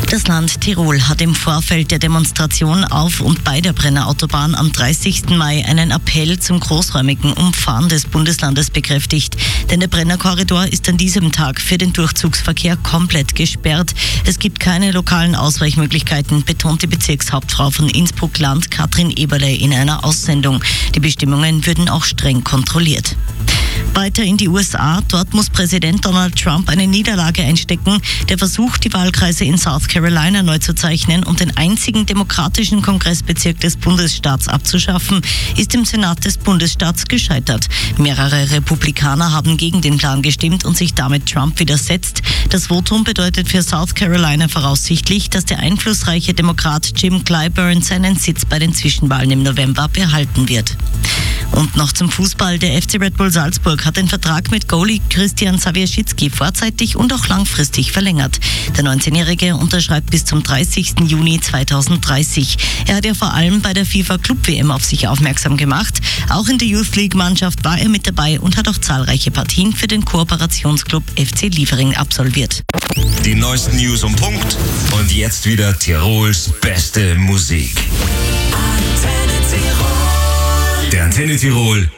Das Land Tirol hat im Vorfeld der Demonstration auf und bei der Brenner Autobahn am 30. Mai einen Appell zum großräumigen Umfahren des Bundeslandes bekräftigt. Denn der Brenner Korridor ist an diesem Tag für den Durchzugsverkehr komplett gesperrt. Es gibt keine lokalen Ausweichmöglichkeiten, betont die Bezirkshauptfrau von Innsbruck-Land Katrin Eberle in einer Aussendung. Die Bestimmungen würden auch streng kontrolliert. Weiter in die USA. Dort muss Präsident Donald Trump eine Niederlage einstecken. Der Versuch, die Wahlkreise in South Carolina neu zu zeichnen und den einzigen demokratischen Kongressbezirk des Bundesstaats abzuschaffen, ist im Senat des Bundesstaats gescheitert. Mehrere Republikaner haben gegen den Plan gestimmt und sich damit Trump widersetzt. Das Votum bedeutet für South Carolina voraussichtlich, dass der einflussreiche Demokrat Jim Clyburn seinen Sitz bei den Zwischenwahlen im November behalten wird. Und noch zum Fußball. Der FC Red Bull Salzburg hat den Vertrag mit Goalie Christian Zawierczycki vorzeitig und auch langfristig verlängert. Der 19-Jährige unterschreibt bis zum 30. Juni 2030. Er hat ja vor allem bei der FIFA Club WM auf sich aufmerksam gemacht. Auch in der Youth League Mannschaft war er mit dabei und hat auch zahlreiche Partien für den Kooperationsclub FC Liefering absolviert. Die neuesten News um Punkt und jetzt wieder Tirols beste Musik. Der Antenne Tirol